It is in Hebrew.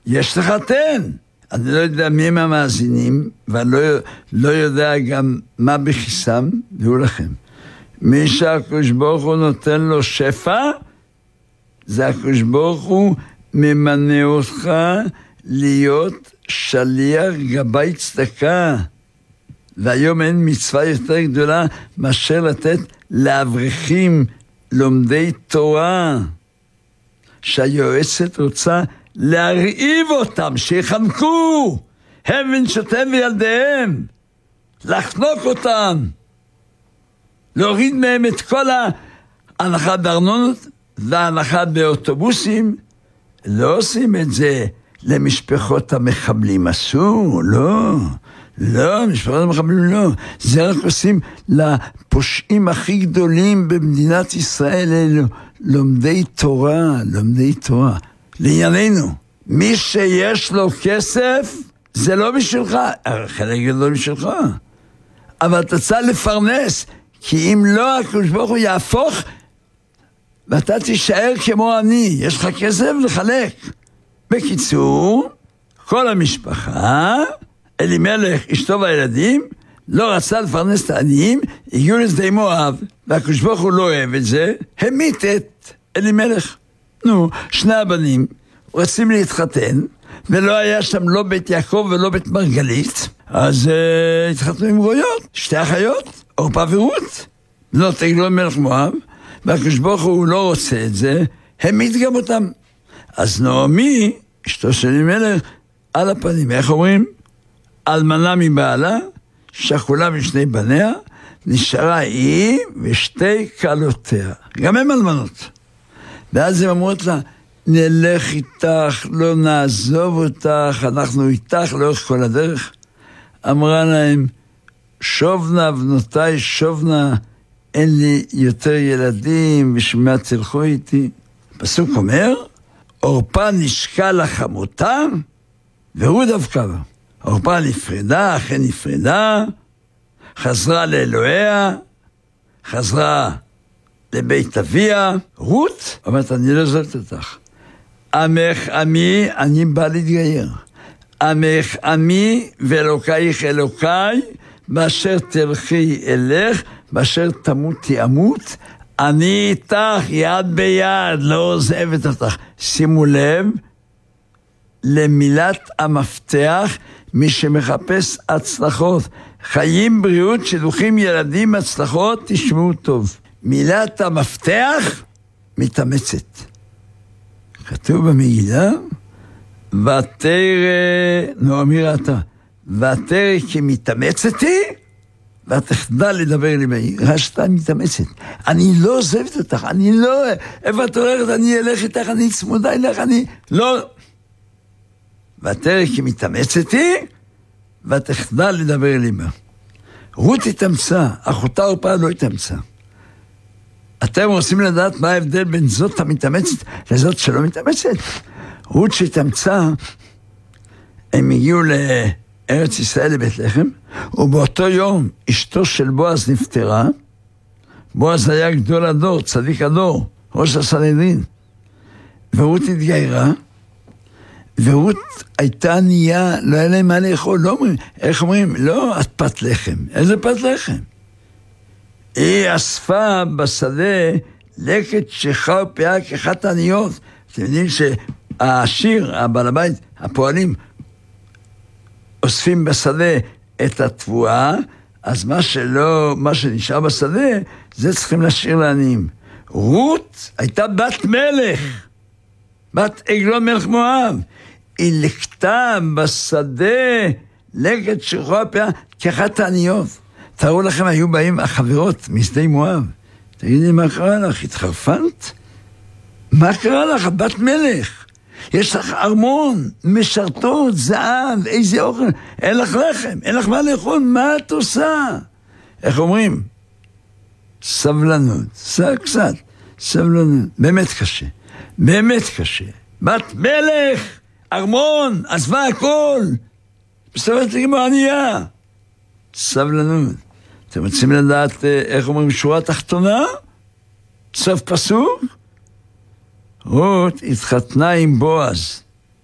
יש לחתן. אני לא יודע מי הם המאזינים, ואני לא יודע גם מה בכיסם, דעו לכם. מי שהקדוש ברוך הוא נותן לו שפע, זה הקדוש ברוך הוא ממנה אותך להיות שליח גבאי צדקה. והיום אין מצווה יותר גדולה מאשר לתת לאברכים לומדי תורה, שהיועצת רוצה להרעיב אותם, שיחנקו, הם ונשותיהם וילדיהם, לחנוק אותם, להוריד מהם את כל ההנחה בארנונות וההנחה באוטובוסים. לא עושים את זה למשפחות המחבלים, אסור, לא, משפחות המחבלים לא. זה רק עושים לפושעים הכי גדולים במדינת ישראל, אלו לומדי תורה. לענייננו, מי שיש לו כסף, זה לא בשבילך, חלק גדול בשבילך, אבל אתה צריך לפרנס, כי אם לא, הקדוש ברוך הוא יהפוך, ואתה תישאר כמו אני, יש לך כסף לחלק. בקיצור, כל המשפחה, אלימלך, אשתו והילדים, לא רצה לפרנס את העניים, הגיעו לשדה מואב, והקדוש ברוך הוא לא אוהב את זה, המית את אלימלך. שני הבנים רוצים להתחתן, ולא היה שם לא בית יעקב ולא בית מרגלית, אז התחתנו עם רויות, שתי אחיות, אורפה ורות, בנות עגלון מלך מואב, והקדוש ברוך הוא לא רוצה את זה, המית גם אותם. אז נעמי, אשתו של אלימלך, על הפנים, איך אומרים? אלמנה מבעלה, שכולה משני בניה, נשארה היא ושתי כלותיה, גם הם אלמנות. ואז הם אמרות לה, נלך איתך, לא נעזוב אותך, אנחנו איתך לאורך כל הדרך. אמרה להם, שובנה בנותיי, שובנה, אין לי יותר ילדים, בשביל תלכו איתי. פסוק אומר, אורפה נשקה לחמותה, והוא דווקא בה. אורפה נפרדה, אכן נפרדה, חזרה לאלוהיה, חזרה לבית אביה. רות אומרת, אני לא עוזבת אותך. עמך עמי, אני בא להתגייר. עמך עמי ואלוקייך אלוקיי, באשר תלכי אלך, באשר תמותי אמות, אני איתך יד ביד, לא עוזבת אותך. שימו לב למילת המפתח, מי שמחפש הצלחות, חיים, בריאות, שילוחים, ילדים, הצלחות, תשמעו טוב. מילת המפתח מתאמצת. כתוב במגילה, ותרא, נעמי ראתה, ותרא כי מתאמצתי, ותחדל לדבר לי מהי. רשתה מתאמצת. אני לא עוזבת אותך, אני לא, איפה את הולכת, אני אלך איתך, אני צמודה אליך, אני לא. ותרא כי מתאמצתי, ותחדל לדבר לי מה. רות התאמצה, אחותה אורפה לא התאמצה. אתם רוצים לדעת מה ההבדל בין זאת המתאמצת לזאת שלא מתאמצת? רות שהתאמצה, הם הגיעו לארץ ישראל לבית לחם, ובאותו יום אשתו של בועז נפטרה. בועז היה גדול הדור, צדיק הדור, ראש הסנהדרין. ורות התגיירה, ורות הייתה ענייה, לא היה להם מה לאכול, לא אומרים, איך אומרים? לא את פת לחם, איזה פת לחם? היא אספה בשדה לקט שכחה ופאה כאחת העניות. אתם יודעים שהעשיר, הבעל הבית, הפועלים, אוספים בשדה את התבואה, אז מה שנשאר בשדה, זה צריכים להשאיר לעניים. רות הייתה בת מלך, בת עגלון מלך מואב. היא לקטה בשדה לקט שכחה ופאה כאחת העניות. תראו לכם, היו באים החברות משדה מואב. תגידי, מה קרה לך? התחרפנת? מה קרה לך? בת מלך. יש לך ארמון, משרתות, זהב, איזה אוכל. אין לך לחם, אין לך מה לאכול, מה את עושה? איך אומרים? סבלנות, קצת, סבלנות. באמת קשה, באמת קשה. בת מלך, ארמון, עזבה הכל. מסתובבת לי כמו ענייה. סבלנות. אתם רוצים לדעת איך אומרים שורה תחתונה? סוף פסוק? רות התחתנה עם בועז.